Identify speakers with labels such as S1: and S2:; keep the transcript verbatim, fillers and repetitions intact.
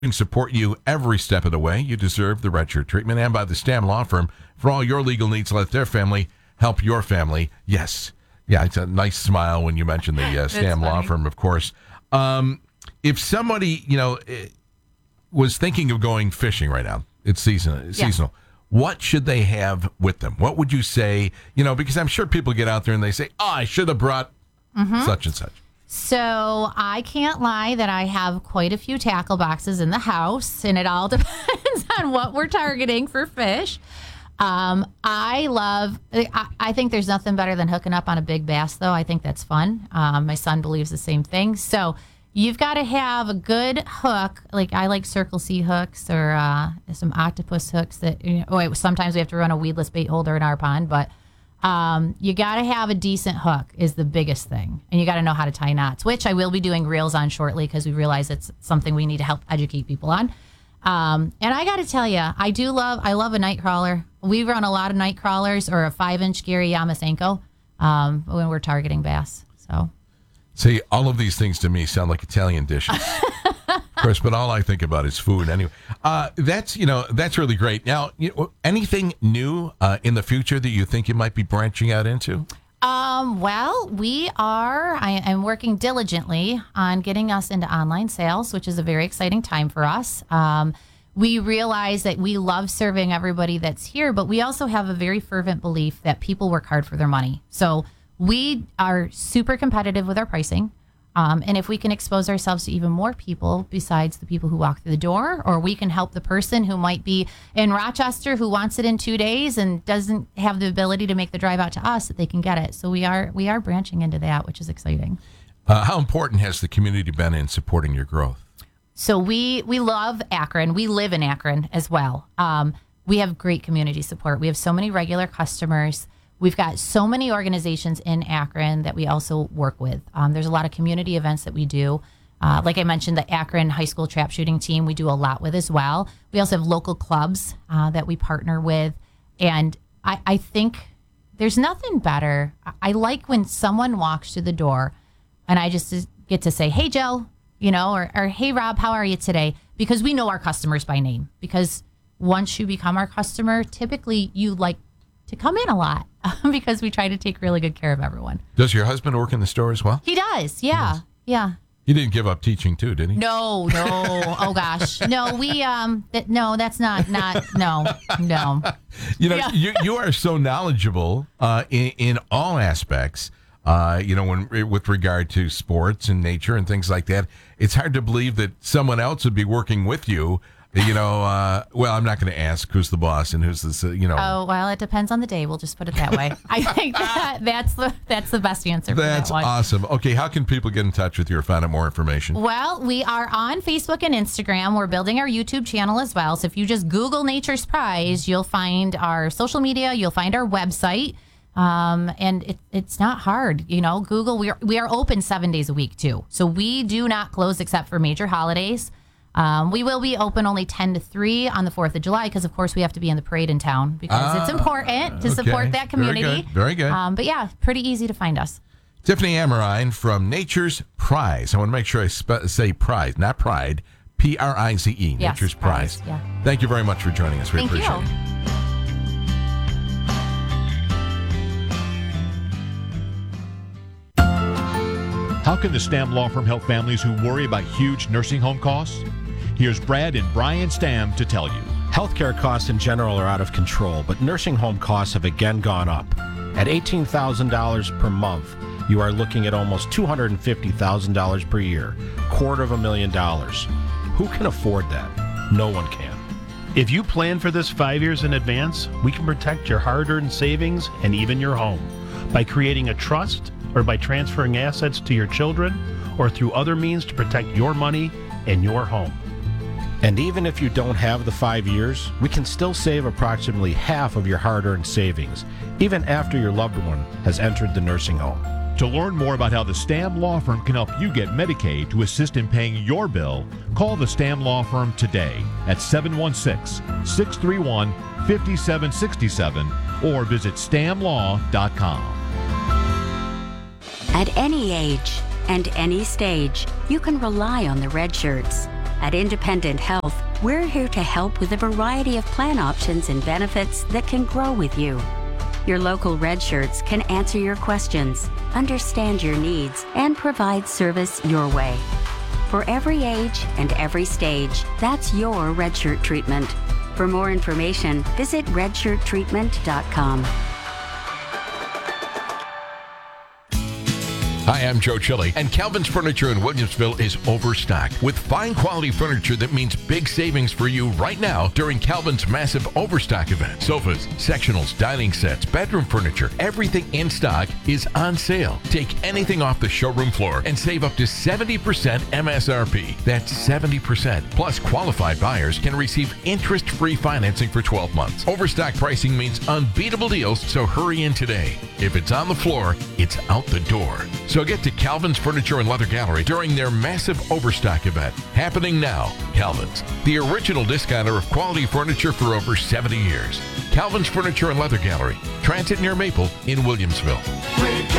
S1: support you every step of the way. You deserve the Red Shirt treatment. And by the Stam Law Firm, for all your legal needs, let their family help your family. Yes. Yeah, it's a nice smile when you mention the uh, Stam Law Firm, of course. Um, if somebody, you know, was thinking of going fishing right now, it's season,
S2: yeah.
S1: seasonal, what should they have with them? What would you say? You know, because I'm sure people get out there and they say, oh, I should have brought mm-hmm. such and such.
S2: So I can't lie that I have quite a few tackle boxes in the house, and it all depends on what we're targeting for fish. Um, I love, I, I think there's nothing better than hooking up on a big bass, though. I think that's fun. Um, my son believes the same thing. So you've got to have a good hook. Like I like Circle C hooks or uh, some octopus hooks that, you know, oh, sometimes we have to run a weedless bait holder in our pond, but Um, you got to have a decent hook is the biggest thing. And you got to know how to tie knots, which I will be doing reels on shortly because we realize it's something we need to help educate people on. Um, and I got to tell you, I do love, I love a night crawler. We run a lot of night crawlers or a five inch Gary Yamasenko um, when we're targeting bass. So,
S1: see, all of these things to me sound like Italian dishes. Of course, but all I think about is food anyway. Uh, that's, you know, that's really great. Now, you know, anything new uh, in the future that you think you might be branching out into?
S2: Um, well, we are, I am working diligently on getting us into online sales, which is a very exciting time for us. Um, we realize that we love serving everybody that's here, but we also have a very fervent belief that people work hard for their money. So we are super competitive with our pricing. Um, and if we can expose ourselves to even more people besides the people who walk through the door, or we can help the person who might be in Rochester who wants it in two days and doesn't have the ability to make the drive out to us, that they can get it. So we are we are branching into that, which is exciting.
S1: Uh, how important has the community been in supporting your growth?
S2: So we we love Akron. We live in Akron as well. Um, we have great community support. We have so many regular customers. We've got so many organizations in Akron that we also work with. Um, there's a lot of community events that we do. Uh, like I mentioned, the Akron High School trap shooting team we do a lot with as well. We also have local clubs uh, that we partner with. And I, I think there's nothing better. I like when someone walks through the door and I just get to say, hey, Joe, you know, or, or hey, Rob, how are you today? Because we know our customers by name. Because once you become our customer, typically you like to come in a lot because we try to take really good care of everyone.
S1: Does your husband work in the store as well?
S2: He does, yeah, yes. yeah.
S1: He didn't give up teaching too, did he?
S2: No, no. Oh gosh, no. We um, that, no, that's not not no, no.
S1: You know,
S2: yeah.
S1: you you are so knowledgeable uh, in in all aspects. Uh, you know, when with regard to sports and nature and things like that, it's hard to believe that someone else would be working with you. You know, uh, well, I'm not going to ask who's the boss and who's this, uh, you know.
S2: Oh, well, it depends on the day. We'll just put it that way. I think that, that's the that's the best answer for
S1: That's
S2: that one.
S1: awesome. Okay, how can people get in touch with you or find out more information?
S2: Well, we are on Facebook and Instagram. We're building our YouTube channel as well. So if you just Google Nature's Prize, you'll find our social media. You'll find our website. Um, and it, it's not hard. You know, Google, we are, we are open seven days a week, too. So we do not close except for major holidays. Um, we will be open only ten to three on the fourth of July because, of course, we have to be in the parade in town because ah, it's important to
S1: okay.
S2: support that community.
S1: Very good. Very good.
S2: Um, but, yeah, pretty easy to find us.
S1: Tiffany Amorine from Nature's Prize. I want to make sure I spe- say prize, not pride. P R I Z E,
S2: yes,
S1: Nature's Prize.
S2: prize. Yeah.
S1: Thank you very much for joining us. We
S2: Thank
S1: appreciate
S2: you.
S1: it.
S3: How can the Stam Law Firm help families who worry about huge nursing home costs? Here's Brad and Brian Stam to tell you.
S4: Healthcare costs in general are out of control, but nursing home costs have again gone up. At eighteen thousand dollars per month, you are looking at almost two hundred fifty thousand dollars per year, quarter of a million dollars. Who can afford that? No one can.
S5: If you plan for this five years in advance, we can protect your hard-earned savings and even your home by creating a trust or by transferring assets to your children or through other means to protect your money and your home.
S4: And even if you don't have the five years, we can still save approximately half of your hard-earned savings, even after your loved one has entered the nursing home.
S3: To learn more about how the Stam Law Firm can help you get Medicaid to assist in paying your bill, call the Stam Law Firm today at seven one six, six three one, five seven six seven or visit stam law dot com.
S6: At any age and any stage, you can rely on the Red Shirts. At Independent Health, we're here to help with a variety of plan options and benefits that can grow with you. Your local Red Shirts can answer your questions, understand your needs, and provide service your way. For every age and every stage, that's your Red Shirt treatment. For more information, visit red shirt treatment dot com.
S1: Hi, I'm Joe Chili, and Calvin's Furniture in Williamsville is overstocked with fine quality furniture that means big savings for you right now during Calvin's massive overstock event. Sofas, sectionals, dining sets, bedroom furniture, everything in stock is on sale. Take anything off the showroom floor and save up to seventy percent M S R P. That's seventy percent. Plus, qualified buyers can receive interest-free financing for twelve months. Overstock pricing means unbeatable deals, so hurry in today. If it's on the floor, it's out the door. So get to Calvin's Furniture and Leather Gallery during their massive overstock event. Happening now. Calvin's, the original discounter of quality furniture for over seventy years. Calvin's Furniture and Leather Gallery, Transit near Maple in Williamsville.